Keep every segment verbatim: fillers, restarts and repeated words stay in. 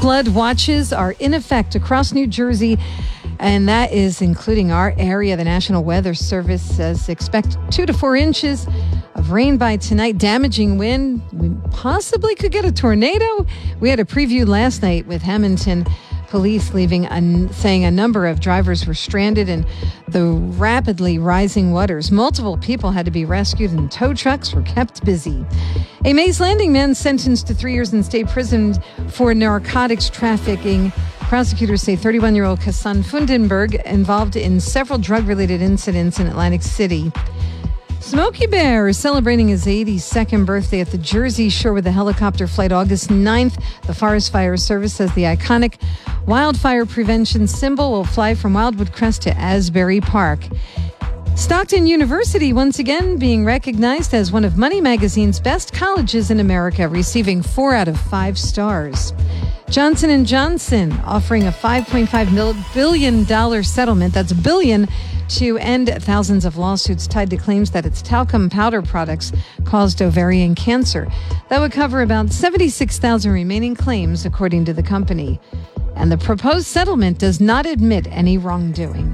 Flood watches are in effect across New Jersey, and that is including our area. The National Weather Service says expect two to four inches of rain by tonight. Damaging wind. We possibly could get a tornado. We had a preview last night with Hamilton Police leaving a, saying a number of drivers were stranded in the rapidly rising waters. Multiple people had to be rescued and tow trucks were kept busy. A Mays Landing man sentenced to three years in state prison for narcotics trafficking. Prosecutors say thirty-one-year-old Kassan Fundenberg involved in several drug-related incidents in Atlantic City. Smokey Bear is celebrating his eighty-second birthday at the Jersey Shore with a helicopter flight August ninth. The Forest Fire Service says the iconic wildfire prevention symbol will fly from Wildwood Crest to Asbury Park. Stockton University once again being recognized as one of Money Magazine's best colleges in America, receiving four out of five stars. Johnson and Johnson offering a five point five billion dollars settlement, that's a billion, to end thousands of lawsuits tied to claims that its talcum powder products caused ovarian cancer. That would cover about seventy-six thousand remaining claims, according to the company. And the proposed settlement does not admit any wrongdoing.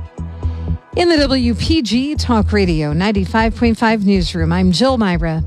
In the W P G Talk Radio ninety-five point five newsroom, I'm Jill Myra.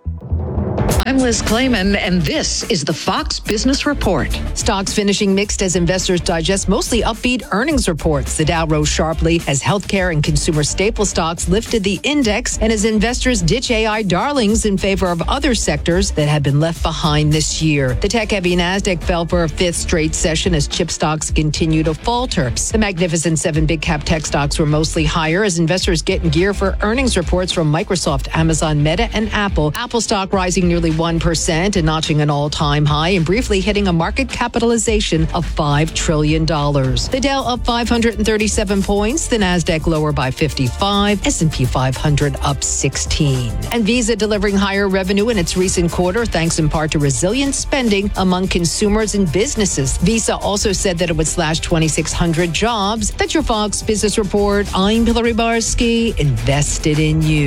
I'm Liz Clayman, and this is the Fox Business Report. Stocks finishing mixed as investors digest mostly upbeat earnings reports. The Dow rose sharply as healthcare and consumer staple stocks lifted the index, and as investors ditch A I darlings in favor of other sectors that had been left behind this year. The tech-heavy Nasdaq fell for a fifth straight session as chip stocks continue to falter. The Magnificent Seven big-cap tech stocks were mostly higher as investors get in gear for earnings reports from Microsoft, Amazon, Meta, and Apple. Apple stock rising nearly one percent and notching an all-time high and briefly hitting a market capitalization of five trillion dollars. The Dow up five hundred thirty-seven points, the Nasdaq lower by fifty-five, S and P five hundred up sixteen. And Visa delivering higher revenue in its recent quarter thanks in part to resilient spending among consumers and businesses. Visa also said that it would slash twenty-six hundred jobs. That's your Fox Business Report. I'm Hillary Barsky, invested in you.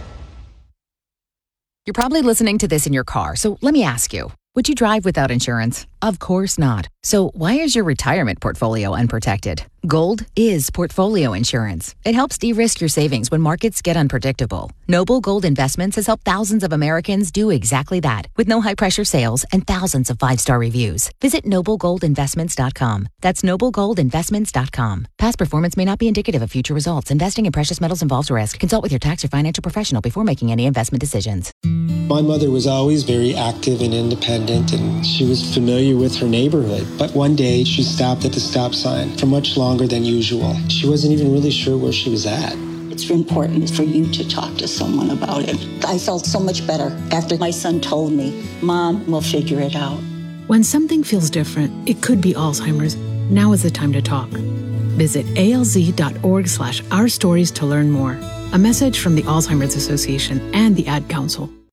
You're probably listening to this in your car, so let me ask you, would you drive without insurance? Of course not. So why is your retirement portfolio unprotected? Gold is portfolio insurance. It helps de-risk your savings when markets get unpredictable. Noble Gold Investments has helped thousands of Americans do exactly that, with no high-pressure sales and thousands of five-star reviews. Visit noble gold investments dot com. That's noble gold investments dot com. Past performance may not be indicative of future results. Investing in precious metals involves risk. Consult with your tax or financial professional before making any investment decisions. My mother was always very active and independent, and she was familiar with her neighborhood. But one day, she stopped at the stop sign for much longer than usual. She wasn't even really sure where she was at. It's important for you to talk to someone about it. I felt so much better after my son told me, Mom, we'll figure it out. When something feels different, it could be Alzheimer's. Now is the time to talk. Visit alz.org slash our stories to learn more. A message from the Alzheimer's Association and the Ad Council.